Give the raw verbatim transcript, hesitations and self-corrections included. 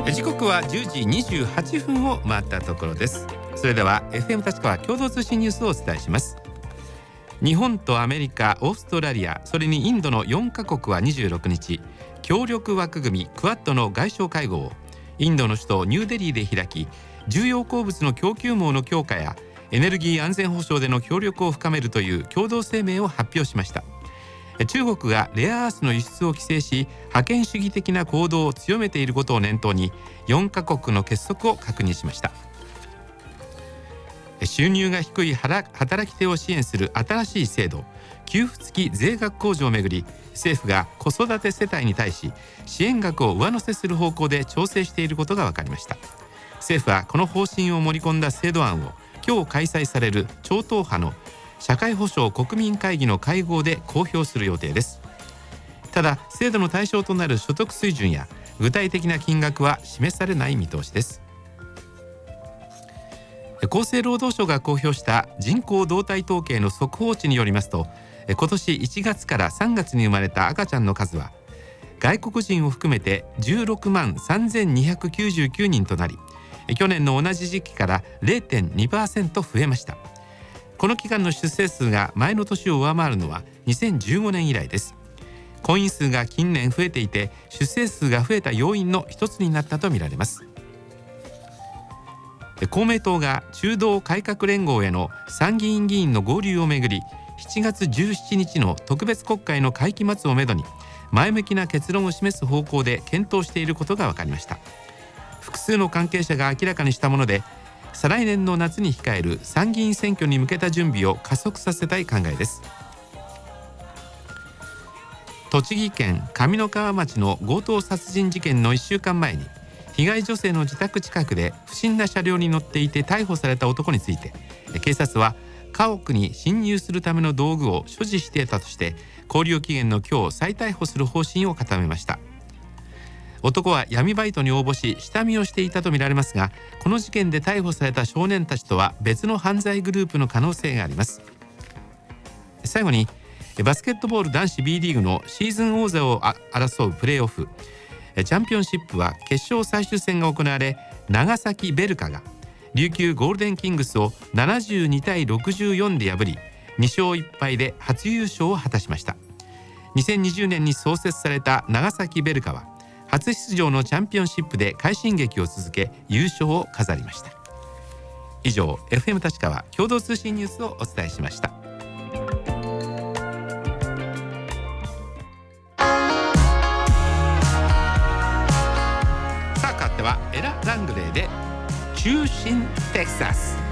時刻はじゅうじにじゅうはっぷんを回ったところです。それでは エフエム 立川共同通信ニュースをお伝えします。日本とアメリカ、オーストラリア、それにインドのよんカ国はにじゅうろくにち、協力枠組みクアッドの外相会合をインドの首都ニューデリーで開き、重要鉱物の供給網の強化やエネルギー安全保障での協力を深めるという共同声明を発表しました。中国がレアアースの輸出を規制し、覇権主義的な行動を強めていることを念頭によんカ国の結束を確認しました。収入が低い働き手を支援する新しい制度、給付付き税額控除をめぐり、政府が子育て世帯に対し支援額を上乗せする方向で調整していることが分かりました。政府はこの方針を盛り込んだ制度案を今日開催される超党派の社会保障国民会議の会合で公表する予定です。ただ、制度の対象となる所得水準や具体的な金額は示されない見通しです。厚生労働省が公表した人口動態統計の速報値によりますと、今年いちがつからさんがつに生まれた赤ちゃんの数は外国人を含めてじゅうろくまんさんぜんにひゃくきゅうじゅうきゅうにんとなり、去年の同じ時期から れいてんにパーセント 増えました。この期間の出生数が前の年を上回るのはにせんじゅうごねん以来です。婚姻数が近年増えていて、出生数が増えた要因の一つになったとみられます。公明党が中道改革連合への参議院議員の合流をめぐり、しちがつじゅうしちにちの特別国会の会期末をめどに前向きな結論を示す方向で検討していることが分かりました。複数の関係者が明らかにしたもので、再来年の夏に控える参議院選挙に向けた準備を加速させたい考えです。栃木県上三川町の強盗殺人事件のいっしゅうかんまえに、被害女性の自宅近くで不審な車両に乗っていて逮捕された男について、警察は家屋に侵入するための道具を所持していたとして、勾留期限の今日再逮捕する方針を固めました。男は闇バイトに応募し下見をしていたとみられますが、この事件で逮捕された少年たちとは別の犯罪グループの可能性があります。最後に、バスケットボール男子 B リーグのシーズン王座を争うプレーオフチャンピオンシップは決勝最終戦が行われ、長崎ベルカが琉球ゴールデンキングスをななじゅうにたいろくじゅうよんで破り、にしょういっぱいで初優勝を果たしました。にせんにじゅうねんに創設された長崎ベルカは初出場のチャンピオンシップで快進撃を続け、優勝を飾りました。以上、 エフエム 立川共同通信ニュースをお伝えしました。さあ、勝ってはエラ・ラングレーで中心テキサス。